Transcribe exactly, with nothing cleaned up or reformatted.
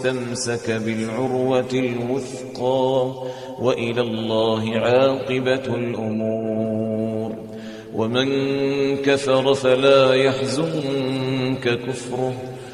استمسك بالعروة الوثقى وإلى الله عاقبة الأمور. ومن كفر فلا يحزنك كفره